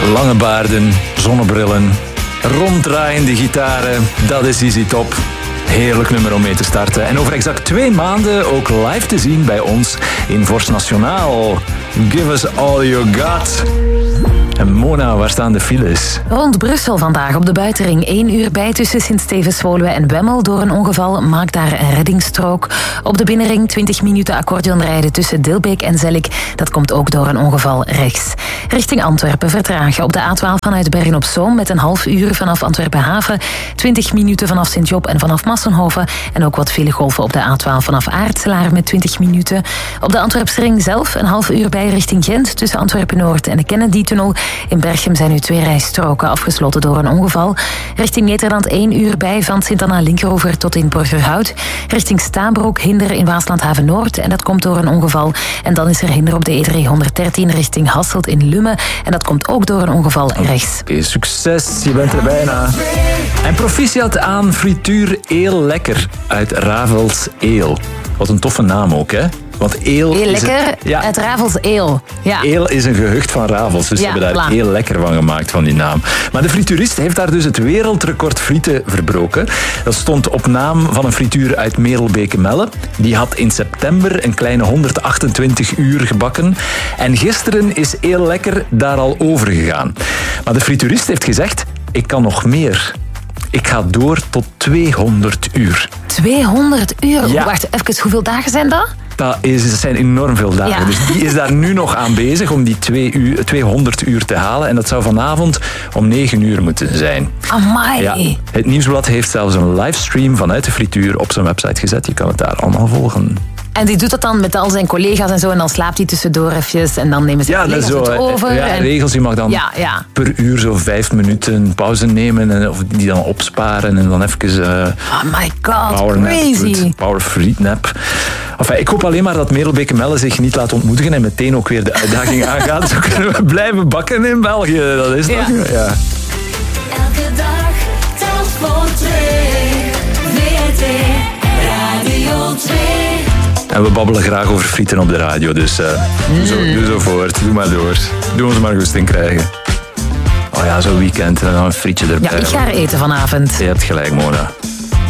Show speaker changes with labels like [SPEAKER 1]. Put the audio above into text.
[SPEAKER 1] Lange baarden, zonnebrillen, ronddraaiende gitaren. Dat is ZZ Top. Heerlijk nummer om mee te starten. En over exact 2 maanden ook live te zien bij ons in Vorst Nationaal. Give us all you got. En Mona, waar staan de files?
[SPEAKER 2] Rond Brussel vandaag op de buitenring 1 uur bij tussen Sint-Stevens-Woluwe en Wemmel. Door een ongeval maakt daar een reddingsstrook. Op de binnenring 20 minuten accordeonrijden tussen Dilbeek en Zellik. Dat komt ook door een ongeval rechts. Richting Antwerpen vertragen op de A12 vanuit Bergen-op-Zoom met een half uur vanaf Antwerpen-Haven. 20 minuten vanaf Sint-Job en vanaf Massenhoven. En ook wat filegolven op de A12 vanaf Aartselaar met 20 minuten. Op de Antwerpsring zelf een half uur bij richting Gent tussen Antwerpen-Noord en de Kennedy-tunnel. In Berchem zijn nu 2 rijstroken afgesloten door een ongeval. Richting Nederland 1 uur bij van Sint-Anna-Linkeroever tot in Borgerhout. Richting Staanbroek hinder in Waasland-Haven-Noord en dat komt door een ongeval. En dan is er hinder op de E313 richting Hasselt in Lummen en dat komt ook door een ongeval rechts.
[SPEAKER 1] Oké, succes, je bent er bijna. En proficiat aan frituur Eel Lekker uit Ravels Eel. Wat een toffe naam ook, hè? Want Eel
[SPEAKER 2] Heel
[SPEAKER 1] is
[SPEAKER 2] lekker, uit Ravels Eel. Ja.
[SPEAKER 1] Eel is een gehucht van Ravels, dus ze hebben daar heel lekker van gemaakt, van die naam. Maar de frituurist heeft daar dus het wereldrecord frieten verbroken. Dat stond op naam van een frituur uit Merelbeke-Melle. Die had in september een kleine 128 uur gebakken. En gisteren is Eel Lekker daar al over gegaan. Maar de frituurist heeft gezegd, ik kan nog meer. Ik ga door tot 200 uur.
[SPEAKER 2] 200 uur?
[SPEAKER 1] Ja.
[SPEAKER 2] Wacht, even, hoeveel dagen zijn dat?
[SPEAKER 1] Dat zijn enorm veel dagen. Ja. Dus die is daar nu nog aan bezig om die 200 uur te halen. En dat zou vanavond om 9 uur moeten zijn.
[SPEAKER 2] Amai.
[SPEAKER 1] Ja, het Nieuwsblad heeft zelfs een livestream vanuit de frituur op zijn website gezet. Je kan het daar allemaal volgen.
[SPEAKER 2] En die doet dat dan met al zijn collega's en zo. En dan slaapt hij tussendoor eventjes. En dan nemen zijn collega's het over.
[SPEAKER 1] Ja,
[SPEAKER 2] en
[SPEAKER 1] regels. Je mag dan per uur zo 5 minuten pauze nemen. En, of die dan opsparen. En dan even...
[SPEAKER 2] oh my god,
[SPEAKER 1] crazy. Power free nap. Enfin, ik hoop alleen maar dat Merelbeke-Melle zich niet laat ontmoedigen. En meteen ook weer de uitdaging aangaat. Zo kunnen we blijven bakken in België. Dat is toch... Ja.
[SPEAKER 3] Elke dag telt voor 2. VRT Radio 2.
[SPEAKER 1] En we babbelen graag over frieten op de radio, dus doe zo voort. Doe maar door. Doe ons maar goesting krijgen. Oh ja, zo'n weekend en dan een frietje erbij.
[SPEAKER 2] Ja, ik ga er eten vanavond.
[SPEAKER 1] Je hebt gelijk, Mona.